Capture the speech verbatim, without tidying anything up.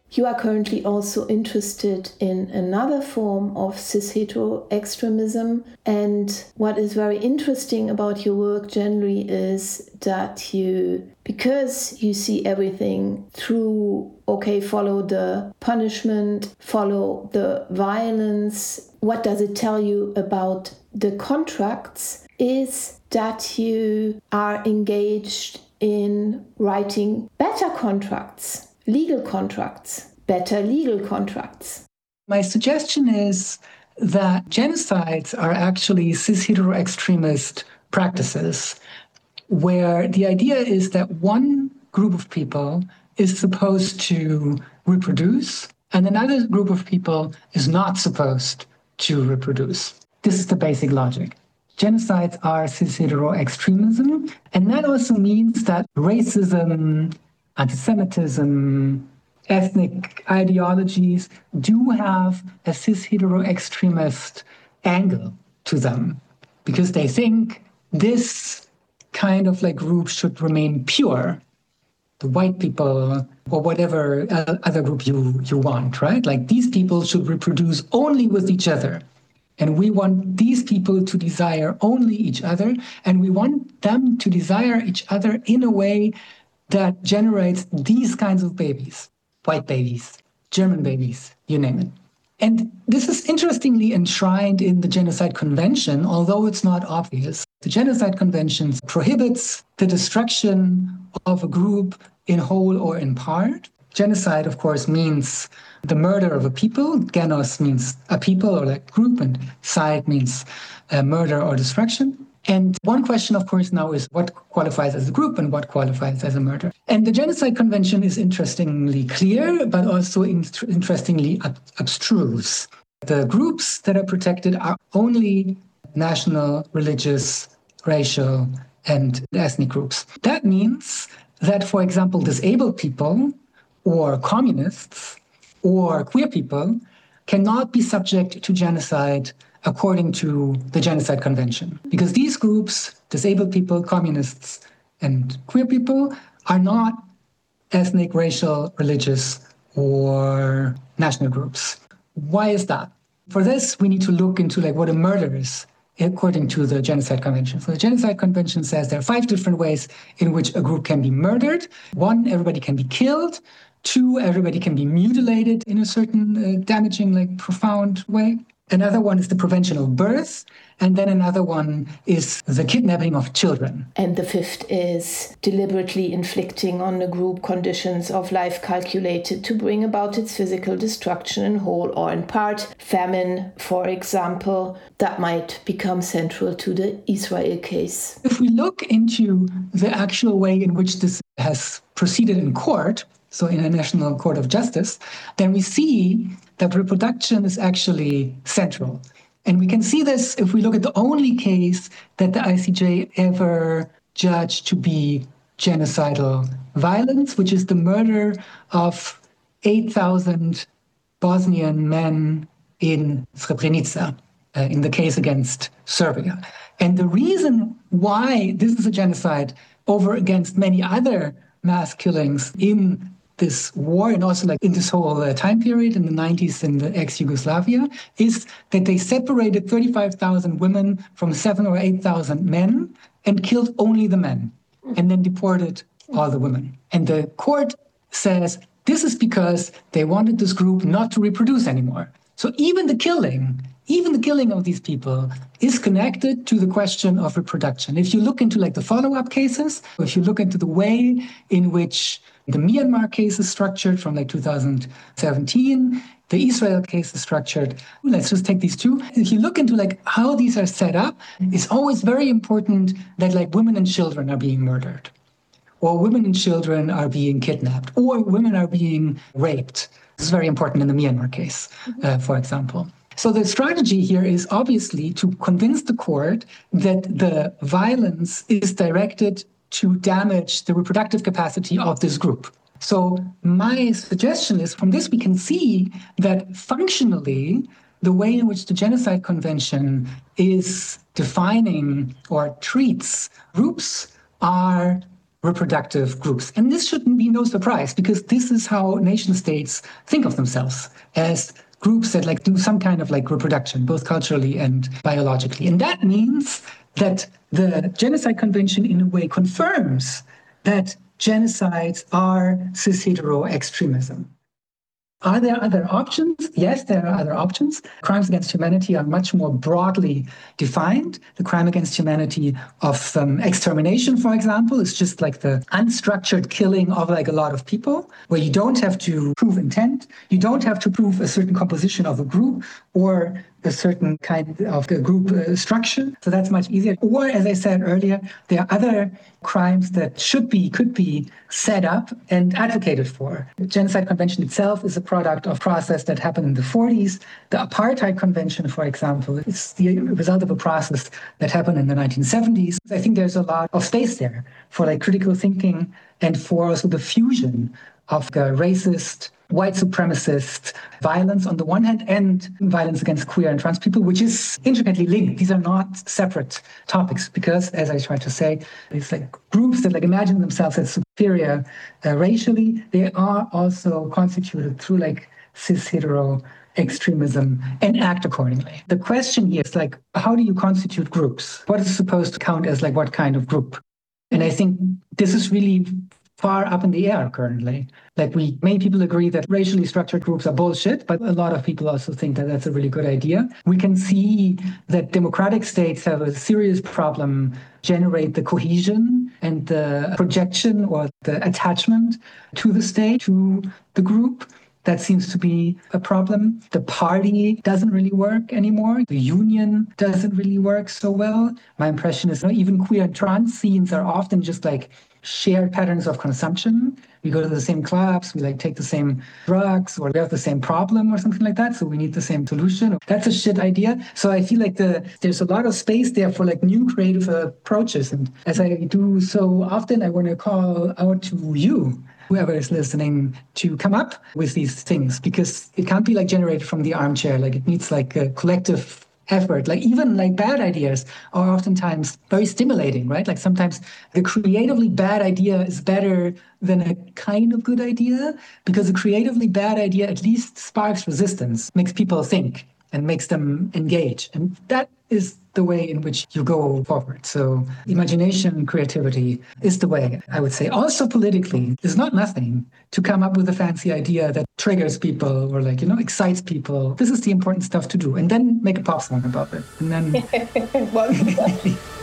You are currently also interested in another form of cis-hetero extremism. And what is very interesting about your work generally is that you, because you see everything through, okay, follow the punishment, follow the violence, what does it tell you about the contracts is that you are engaged in writing better contracts. Legal contracts, better legal contracts. My suggestion is that genocides are actually cis-hetero extremist practices where the idea is that one group of people is supposed to reproduce and another group of people is not supposed to reproduce. This is the basic logic. Genocides are cis-hetero extremism, and that also means that racism, anti-Semitism, ethnic ideologies do have a cis-hetero extremist angle to them because they think this kind of like group should remain pure. The white people or whatever other group you, you want, right? Like these people should reproduce only with each other. And we want these people to desire only each other, and we want them to desire each other in a way that generates these kinds of babies, white babies, German babies, you name it. And this is interestingly enshrined in the Genocide Convention, although it's not obvious. The Genocide Convention prohibits the destruction of a group in whole or in part. Genocide, of course, means the murder of a people. Genos means a people or like group, and side means uh, murder or destruction. And one question, of course, now is what qualifies as a group and what qualifies as a murder. And the Genocide Convention is interestingly clear, but also in- interestingly ab- abstruse. The groups that are protected are only national, religious, racial, and ethnic groups. That means that, for example, disabled people or communists or queer people cannot be subject to genocide according to the Genocide Convention. Because these groups, disabled people, communists, and queer people, are not ethnic, racial, religious, or national groups. Why is that? For this, we need to look into like what a murder is according to the Genocide Convention. So the Genocide Convention says there are five different ways in which a group can be murdered. One, everybody can be killed. Two, everybody can be mutilated in a certain uh, damaging, like profound way. Another one is the prevention of birth. And then another one is the kidnapping of children. And the fifth is deliberately inflicting on a group conditions of life calculated to bring about its physical destruction in whole or in part. Famine, for example, that might become central to the Israel case. If we look into the actual way in which this has proceeded in court, so in a national court of justice, then we see that reproduction is actually central. And we can see this if we look at the only case that the I C J ever judged to be genocidal violence, which is the murder of eight thousand Bosnian men in Srebrenica, uh, in the case against Serbia. And the reason why this is a genocide over against many other mass killings in this war and also like in this whole uh, time period in the nineties in the ex-Yugoslavia is that they separated thirty-five thousand women from seven or eight thousand men and killed only the men and then deported all the women. And the court says this is because they wanted this group not to reproduce anymore. So even the killing, even the killing of these people is connected to the question of reproduction. If you look into like the follow-up cases, if you look into the way in which the Myanmar case is structured from like two thousand seventeen, the Israel case is structured. Let's just take these two. If you look into like how these are set up, it's always very important that like women and children are being murdered, or women and children are being kidnapped, or women are being raped. This is very important in the Myanmar case, uh, for example. So the strategy here is obviously to convince the court that the violence is directed to damage the reproductive capacity of this group. So my suggestion is from this we can see that functionally the way in which the Genocide Convention is defining or treats groups are reproductive groups. And this shouldn't be no surprise, because this is how nation states think of themselves, as groups that like do some kind of like reproduction, both culturally and biologically. And that means that the Genocide Convention in a way confirms that genocides are cis-hetero extremism. Are there other options? Yes, there are other options. Crimes against humanity are much more broadly defined. The crime against humanity of um, extermination, for example, is just like the unstructured killing of like a lot of people, where you don't have to prove intent, you don't have to prove a certain composition of a group or a certain kind of a group uh, structure. So that's much easier. Or, as I said earlier, there are other crimes that should be, could be set up and advocated for. The Genocide Convention itself is a product of process that happened in the forties. The Apartheid Convention, for example, is the result of a process that happened in the nineteen seventies. I think there's a lot of space there for like critical thinking and for also the fusion of the racist, white supremacist violence on the one hand and violence against queer and trans people, which is intricately linked. These are not separate topics because, as I tried to say, these like groups that like imagine themselves as superior uh, racially, they are also constituted through like cis-hetero extremism and act accordingly. The question here is like, how do you constitute groups? What is supposed to count as like what kind of group? And I think this is really far up in the air currently. Like we, many people agree that racially structured groups are bullshit, but a lot of people also think that that's a really good idea. We can see that democratic states have a serious problem generate the cohesion and the projection or the attachment to the state, to the group. That seems to be a problem. The party doesn't really work anymore. The union doesn't really work so well. My impression is, you know, even queer and trans scenes are often just like shared patterns of consumption. We go to the same clubs, we like take the same drugs, or we have the same problem or something like that. So we need the same solution. That's a shit idea. So I feel like the there's a lot of space there for like new creative approaches. And as I do so often, I want to call out to you, whoever is listening, to come up with these things, because it can't be like generated from the armchair. Like it needs like a collective effort. Like even like bad ideas are oftentimes very stimulating, right? Like sometimes the creatively bad idea is better than a kind of good idea, because a creatively bad idea at least sparks resistance, makes people think and makes them engage. And that is the way in which you go forward. So imagination, creativity is the way, I would say. Also politically, it's not nothing to come up with a fancy idea that triggers people or like, you know, excites people. This is the important stuff to do. And then make a pop song about it. And then...